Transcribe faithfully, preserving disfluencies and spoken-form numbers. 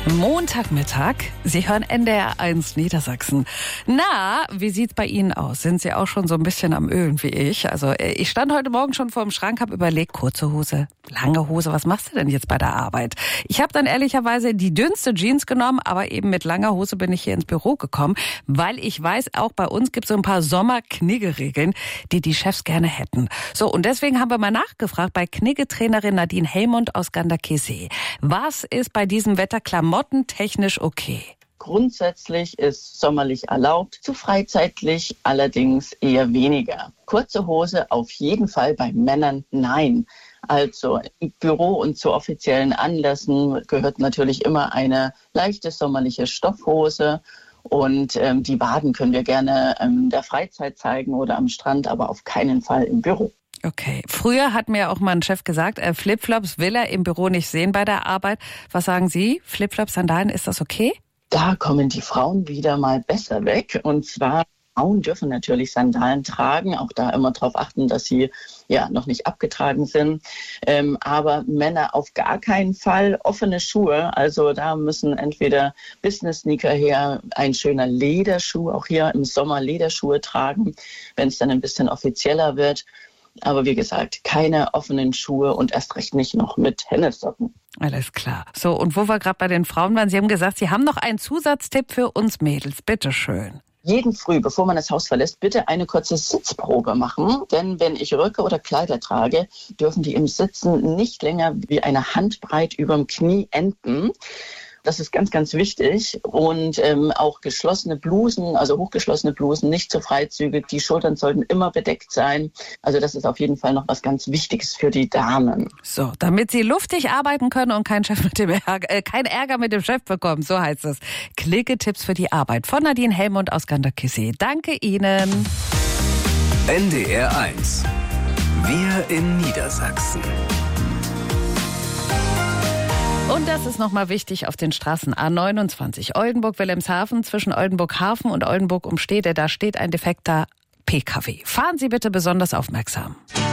Montagmittag. Sie hören N D R eins Niedersachsen. Na, wie sieht's bei Ihnen aus? Sind Sie auch schon so ein bisschen am Ölen wie ich? Also ich stand heute Morgen schon vor dem Schrank, habe überlegt, kurze Hose, lange Hose, was machst du denn jetzt bei der Arbeit? Ich habe dann ehrlicherweise die dünnste Jeans genommen, aber eben mit langer Hose bin ich hier ins Büro gekommen, weil ich weiß, auch bei uns gibt es so ein paar Sommer-Knigge-Regeln, die die Chefs gerne hätten. So, und deswegen haben wir mal nachgefragt bei Knigge-Trainerin Nadine Helmond aus Ganderkesee. Was ist bei diesem Wetter klamottentechnisch okay? Grundsätzlich ist sommerlich erlaubt, zu freizeitlich allerdings eher weniger. Kurze Hose auf jeden Fall bei Männern nein. Also im Büro und zu offiziellen Anlässen gehört natürlich immer eine leichte sommerliche Stoffhose. Und ähm, die Waden können wir gerne ähm, der Freizeit zeigen oder am Strand, aber auf keinen Fall im Büro. Okay. Früher hat mir auch mal ein Chef gesagt, äh, Flipflops will er im Büro nicht sehen bei der Arbeit. Was sagen Sie? Flipflops, Sandalen, ist das okay? Da kommen die Frauen wieder mal besser weg. Und zwar, Frauen dürfen natürlich Sandalen tragen, auch da immer darauf achten, dass sie ja noch nicht abgetragen sind. Ähm, aber Männer auf gar keinen Fall. Offene Schuhe, also da müssen entweder Business-Sneaker her, ein schöner Lederschuh, auch hier im Sommer Lederschuhe tragen, wenn es dann ein bisschen offizieller wird. Aber wie gesagt, keine offenen Schuhe und erst recht nicht noch mit Hennessocken. Alles klar. So, und wo wir gerade bei den Frauen waren, Sie haben gesagt, Sie haben noch einen Zusatztipp für uns Mädels. Bitteschön. Jeden Früh, bevor man das Haus verlässt, bitte eine kurze Sitzprobe machen. Denn wenn ich Röcke oder Kleider trage, dürfen die im Sitzen nicht länger wie eine Handbreit überm Knie enden. Das ist ganz, ganz wichtig. Und ähm, auch geschlossene Blusen, also hochgeschlossene Blusen, nicht zu freizügig. Die Schultern sollten immer bedeckt sein. Also das ist auf jeden Fall noch was ganz Wichtiges für die Damen. So, damit Sie luftig arbeiten können und kein Chef mit dem Ärger, äh, kein Ärger mit dem Chef bekommen, so heißt es. Klicke-Tipps für die Arbeit von Nadine Helmond aus Ganderkesee. Danke Ihnen. N D R eins. Wir in Niedersachsen. Und das ist nochmal wichtig auf den Straßen A neunundzwanzig Oldenburg-Wilhelmshaven zwischen Oldenburg-Hafen und Oldenburg-Umstede. Da steht ein defekter P K W. Fahren Sie bitte besonders aufmerksam.